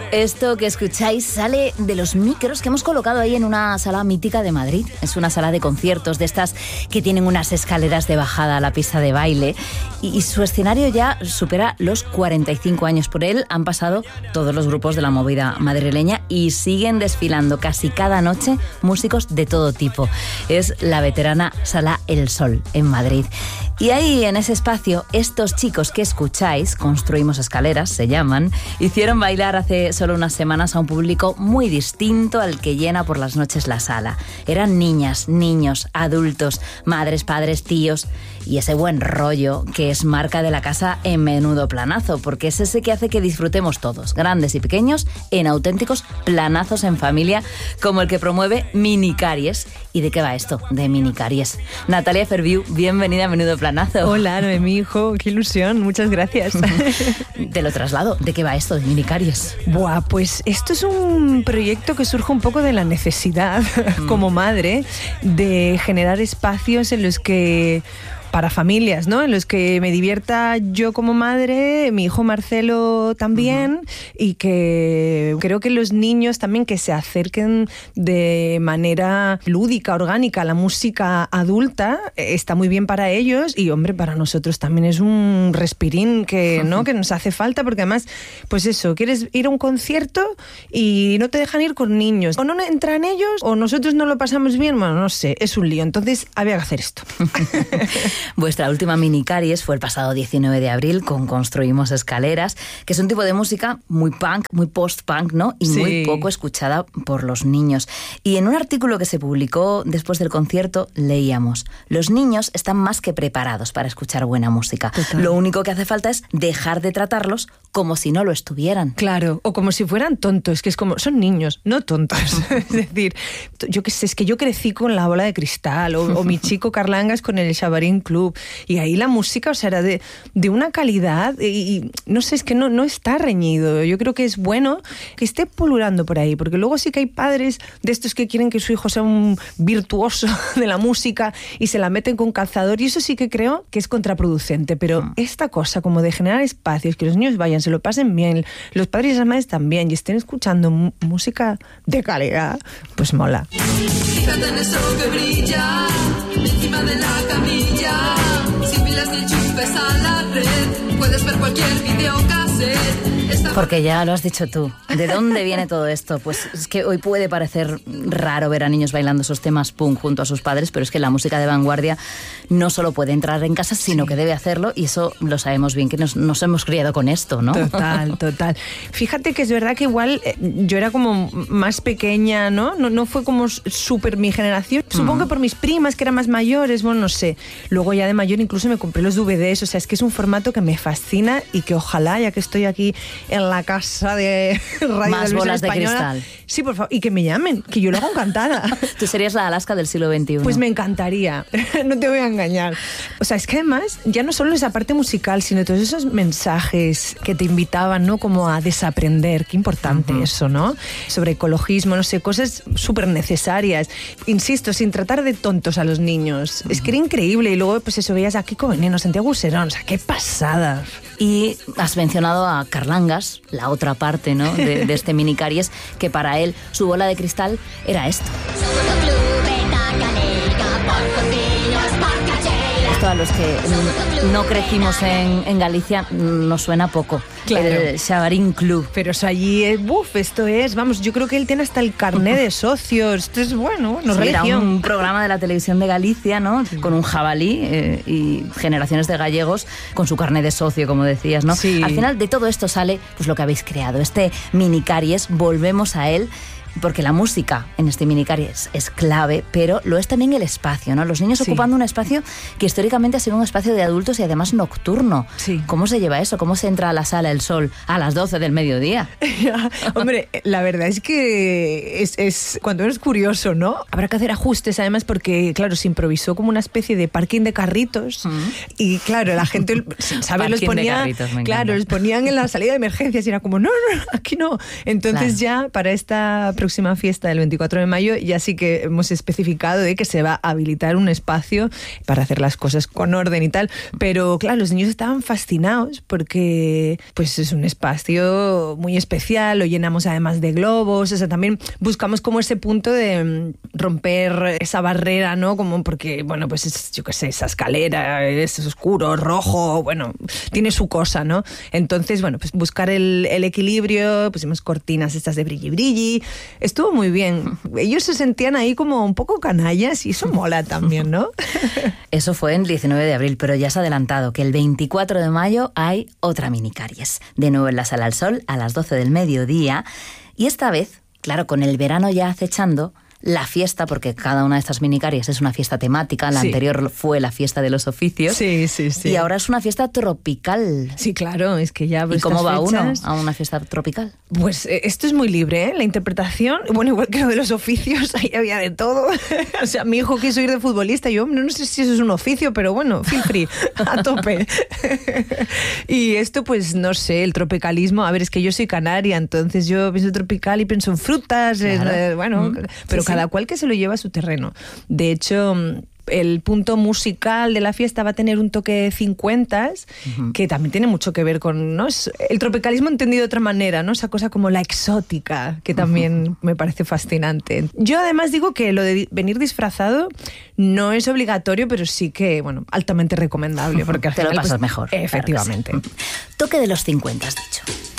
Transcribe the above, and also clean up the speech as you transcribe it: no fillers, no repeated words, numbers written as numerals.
Esto que escucháis sale de los micros que hemos colocado ahí en una sala mítica de Madrid. Es una sala de conciertos de estas que tienen unas escaleras de bajada a la pista de baile y su escenario ya supera los 45 años. Por él han pasado todos los grupos de la movida madrileña y siguen desfilando casi cada noche músicos de todo tipo. Es la veterana Sala El Sol en Madrid. Y ahí, en ese espacio, estos chicos que escucháis, Construimos Escaleras, se llaman, hicieron bailar hace solo unas semanas a un público muy distinto al que llena por las noches la sala. Eran niñas, niños, adultos, madres, padres, tíos y ese buen rollo que es marca de la casa en Menudo Planazo, porque es ese que hace que disfrutemos todos, grandes y pequeños, en auténticos planazos en familia, como el que promueve Minicaries. ¿Y de qué va esto? De Minicaries. Natalia Ferviu, bienvenida a Menudo Planazo. Hola, Noemí, hijo, qué ilusión, muchas gracias. Te lo traslado. ¿De qué va esto de Minicaries? Buah, pues esto es un proyecto que surge un poco de la necesidad, como madre, de generar espacios en los que... para familias, ¿no? En los que me divierta yo como madre, mi hijo Marcelo también, y que creo que los niños también que se acerquen de manera lúdica, orgánica a la música adulta, está muy bien para ellos y, hombre, para nosotros también es un respirín que, ¿no? Que nos hace falta, porque además, pues eso, quieres ir a un concierto y no te dejan ir con niños, o no entran ellos, o nosotros no lo pasamos bien, bueno, no sé, es un lío. Entonces, había que hacer esto. Vuestra última Minicaries fue el pasado 19 de abril con Construimos Escaleras, que es un tipo de música muy punk, muy post-punk, ¿no? Y sí, muy poco escuchada por los niños. Y en un artículo que se publicó después del concierto leíamos: los niños están más que preparados para escuchar buena música. Total. Lo único que hace falta es dejar de tratarlos como si no lo estuvieran. Claro, o como si fueran tontos, que es como, son niños, no tontos. Es decir, yo qué sé, es que yo crecí con La Bola de Cristal o mi chico Carlangas con el Xabarín Club, y ahí la música, o sea, era de una calidad y no sé, es que no está reñido. Yo creo que es bueno que esté pululando por ahí, porque luego sí que hay padres de estos que quieren que su hijo sea un virtuoso de la música y se la meten con calzador, y eso sí que creo que es contraproducente. Pero esta cosa como de generar espacios, que los niños vayan, se lo pasen bien, los padres y las madres también, y estén escuchando música de calidad, pues mola. Fíjate en eso que brilla encima de la camilla, sin pilas ni enchufes a la red, puedes ver cualquier videocassette. Porque ya lo has dicho tú. ¿De dónde viene todo esto? Pues es que hoy puede parecer raro ver a niños bailando esos temas punk junto a sus padres, pero es que la música de vanguardia no solo puede entrar en casa, sino que debe hacerlo, y eso lo sabemos bien, que nos hemos criado con esto, ¿no? Total, total. Fíjate que es verdad que igual yo era como más pequeña, ¿no? No fue como súper mi generación. Supongo que por mis primas, que eran más mayores, bueno, no sé. Luego ya de mayor incluso me compré los DVDs, o sea, es que es un formato que me fascina y que ojalá, ya que estoy aquí en la casa de Radio Más bolas de Española, cristal. Sí, por favor, y que me llamen, que yo lo hago encantada. Tú serías la Alaska del siglo XXI. Pues me encantaría, no te voy a engañar. O sea, es que además ya no solo esa parte musical, sino todos esos mensajes que te invitaban, ¿no? Como a desaprender, qué importante eso, ¿no? Sobre ecologismo, no sé, cosas súper necesarias. Insisto, sin tratar de tontos a los niños. Es que era increíble. Y luego, pues eso, veías a Kiko Veneno, Santiago Userón, o sea, qué pasada. Y has mencionado a Carlangas, la otra parte, ¿no? de este Minicaries, que para él su bola de cristal era esto. Esto a los que no crecimos en Galicia nos suena poco. Claro. El Xabarín Club. Pero eso allí es, esto es, vamos, yo creo que él tiene hasta el carné de socios. Esto es bueno, sí, religión. Era un programa de la televisión de Galicia, ¿no? Sí. Con un jabalí y generaciones de gallegos con su carné de socio, como decías, ¿no? Sí. Al final de todo esto sale pues lo que habéis creado, este Minicaries. Volvemos a él, porque la música en este Minicaries es clave, pero lo es también el espacio, ¿no? Los niños ocupando un espacio que históricamente ha sido un espacio de adultos y además nocturno. Sí. ¿Cómo se lleva eso? ¿Cómo se entra a la Sala El Sol a las 12 del mediodía? Hombre, la verdad es que es cuando eres curioso, ¿no? Habrá que hacer ajustes, además, porque, claro, se improvisó como una especie de parking de carritos y, claro, la gente, ¿sabes? Los ponía, claro, los ponían en la salida de emergencias y era como, no, aquí no. Entonces ya, para esta próxima fiesta del 24 de mayo ya sí que hemos especificado de que se va a habilitar un espacio para hacer las cosas con orden y tal, pero claro, los niños estaban fascinados porque pues es un espacio muy especial, lo llenamos además de globos, o sea, también buscamos como ese punto de romper esa barrera, ¿no? Como porque, bueno, pues es, yo qué sé, esa escalera, es oscuro, rojo, bueno, tiene su cosa, ¿no? Entonces, bueno, pues buscar el equilibrio, pusimos cortinas estas de brilli brilli, estuvo muy bien. Ellos se sentían ahí como un poco canallas y eso mola también, ¿no? Eso fue el 19 de abril, pero ya se ha adelantado que el 24 de mayo hay otra minicaries, de nuevo en la Sala al Sol a las 12 del mediodía, y esta vez, claro, con el verano ya acechando, la fiesta, porque cada una de estas minicaries es una fiesta temática, la anterior fue la fiesta de los oficios, y ahora es una fiesta tropical. Sí, claro, es que ya... ¿Y cómo va uno a una fiesta tropical? Pues esto es muy libre, ¿eh? La interpretación, bueno, igual que lo de los oficios, ahí había de todo. O sea, mi hijo quiso ir de futbolista, yo no sé si eso es un oficio, pero bueno, feel free, a tope. Y esto, pues, no sé, el tropicalismo, a ver, es que yo soy canaria, entonces yo pienso tropical y pienso en frutas, claro. Bueno, pero cada cual que se lo lleva a su terreno. De hecho, el punto musical de la fiesta va a tener un toque de 50s, que también tiene mucho que ver con, ¿no? Es el tropicalismo entendido de otra manera, ¿no? Esa cosa como la exótica, que también me parece fascinante. Yo además digo que lo de venir disfrazado no es obligatorio, pero sí que, bueno, altamente recomendable, porque al final te lo pasas pues, mejor. Efectivamente. Claro que sí. Toque de los 50, has dicho.